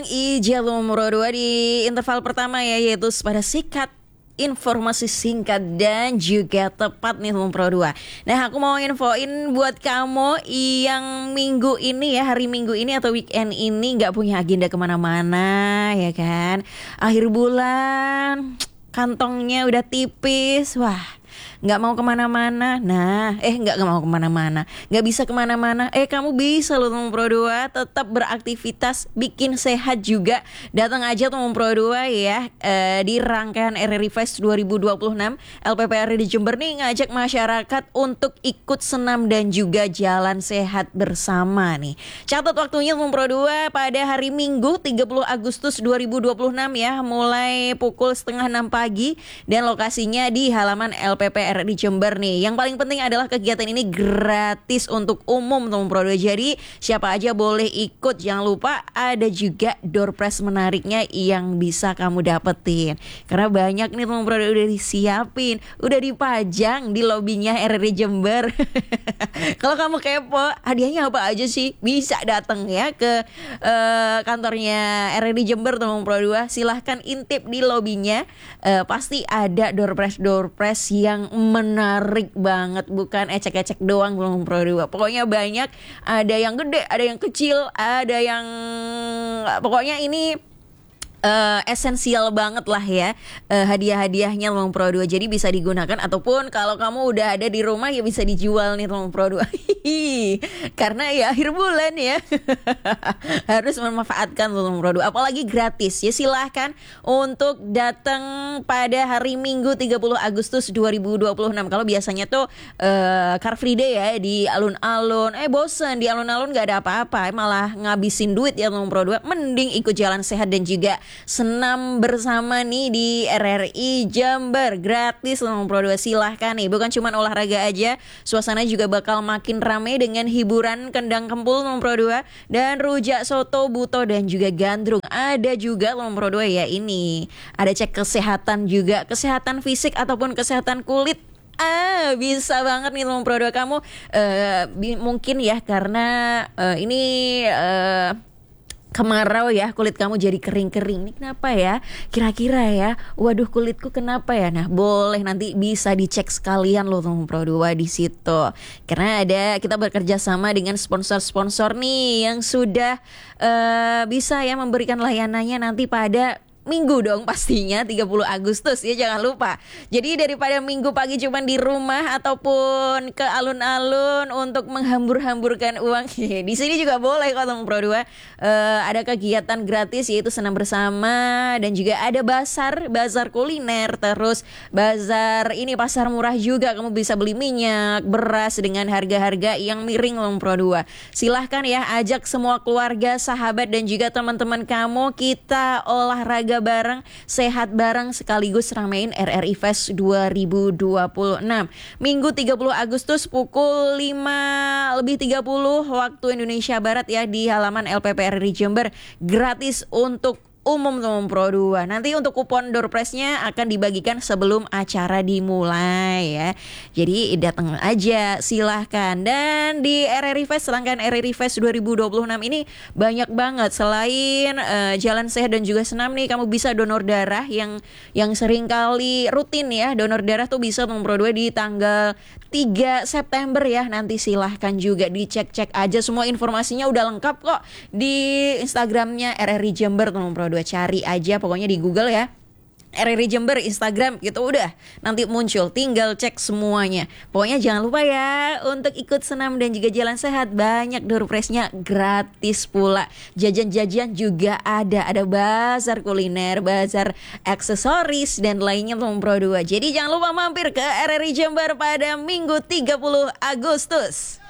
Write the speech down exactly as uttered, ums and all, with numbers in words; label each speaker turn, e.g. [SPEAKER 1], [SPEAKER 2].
[SPEAKER 1] Ijal nomor dua di interval pertama ya, yaitu pada sikat informasi singkat dan juga tepat nih nomor dua. Nah, aku mau infoin buat kamu yang minggu ini ya, hari minggu ini atau weekend ini nggak punya agenda kemana-mana ya kan. Akhir bulan kantongnya udah tipis, wah nggak mau kemana-mana. Nah, eh nggak mau kemana-mana, nggak bisa kemana-mana. Eh kamu bisa loh teman Pro dua tetap beraktivitas, bikin sehat juga. Datang aja teman Pro dua ya eh, di rangkaian R R I Fest dua ribu dua puluh enam. L P P R I di Jember nih ngajak masyarakat untuk ikut senam dan juga jalan sehat bersama nih. Catat waktunya teman Pro dua pada hari Minggu tiga puluh Agustus dua ribu dua puluh enam ya, mulai pukul setengah enam pagi dan lokasinya di halaman L P P R I Jember nih. Yang paling penting adalah kegiatan ini gratis untuk umum teman Pro dua. Jadi siapa aja boleh ikut. Jangan lupa ada juga door prize menariknya yang bisa kamu dapetin. Karena banyak nih teman Pro dua udah disiapin, udah dipajang di lobinya R R I Jember. Kalau kamu kepo hadiahnya apa aja sih, bisa datang ya ke uh, kantornya R R I Jember teman Pro dua. Silahkan intip di lobinya. Uh, pasti ada door prize door prize yang menarik banget, bukan ecek-ecek doang belum Pro dua. Pokoknya banyak, ada yang gede, ada yang kecil, ada yang pokoknya ini Uh, esensial banget lah ya uh, hadiah-hadiahnya Long Pro dua. Jadi bisa digunakan, ataupun kalau kamu udah ada di rumah ya bisa dijual nih Long Pro dua. Karena ya akhir bulan ya harus memanfaatkan Long Pro dua, apalagi gratis ya. Silahkan untuk datang pada hari Minggu tiga puluh Agustus dua ribu dua puluh enam. Kalau biasanya tuh uh, Car Free Day ya di alun-alun, eh bosen di alun-alun gak ada apa-apa, malah ngabisin duit ya Long Pro dua. Mending ikut jalan sehat dan juga senam bersama nih di R R I Jember, gratis loh Pro dua. Silahkan nih, bukan cuma olahraga aja, suasana juga bakal makin ramai dengan hiburan kendang kempul loh Pro dua dan rujak soto, buto dan juga gandrung. Ada juga loh Pro dua ya, ini ada cek kesehatan juga, kesehatan fisik ataupun kesehatan kulit. Ah, bisa banget nih Lombro Pro dua kamu uh, bi- mungkin ya karena uh, ini uh, kemarau ya, kulit kamu jadi kering-kering. Ini kenapa ya? Kira-kira ya, waduh kulitku kenapa ya? Nah, boleh nanti bisa dicek sekalian loh teman Pro dua di situ. Karena ada, kita bekerja sama dengan sponsor-sponsor nih yang sudah uh, bisa ya memberikan layanannya nanti pada Minggu dong pastinya tiga puluh Agustus ya, jangan lupa. Jadi daripada Minggu pagi cuman di rumah ataupun ke alun-alun untuk menghambur-hamburkan uang, di sini juga boleh kok teman Pro dua. Uh, ada kegiatan gratis yaitu senam bersama dan juga ada bazar, bazar kuliner, terus bazar ini pasar murah juga. Kamu bisa beli minyak, beras dengan harga-harga yang miring teman Pro dua. Silahkan ya, ajak semua keluarga, sahabat dan juga teman-teman kamu, kita olahraga bareng, sehat bareng, sekaligus ramein R R I Fest dua ribu dua puluh enam. Minggu tiga puluh Agustus pukul lima lebih tiga puluh waktu Indonesia Barat ya, di halaman L P P R I Jember, gratis untuk umum teman Pro dua. Nanti untuk kupon door prize-nya akan dibagikan sebelum acara dimulai ya. Jadi datang aja silahkan. Dan di R R I Fest, rangkaian R R I Fest dua ribu dua puluh enam ini banyak banget. Selain uh, jalan sehat dan juga senam nih, kamu bisa donor darah yang yang sering kali rutin ya. Donor darah tuh bisa teman Pro dua di tanggal tiga September ya. Nanti silahkan juga dicek-cek aja, semua informasinya udah lengkap kok di Instagramnya R R I Jember teman Pro dua. Cari aja pokoknya di Google ya, R R I Jember Instagram gitu, udah nanti muncul, tinggal cek semuanya. Pokoknya jangan lupa ya untuk ikut senam dan juga jalan sehat. Banyak door prize-nya gratis pula. Jajan-jajan juga ada, ada bazar kuliner, bazar aksesoris dan lainnya teman Pro dua. Jadi jangan lupa mampir ke R R I Jember pada Minggu tiga puluh Agustus.